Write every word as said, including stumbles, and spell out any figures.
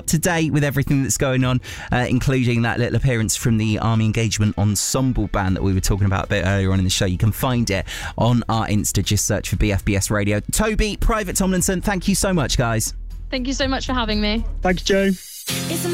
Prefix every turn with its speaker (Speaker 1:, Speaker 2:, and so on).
Speaker 1: up to date with everything that's going on, uh, including that little appearance from the Army Engagement Ensemble Band that we were talking about a bit earlier on in the show, you can find it on our Insta. Just search for B F B S Radio. Toby, Private Tomlinson, thank you so much, guys.
Speaker 2: Thank you so much for having me.
Speaker 3: Thank you, Joe.
Speaker 4: It's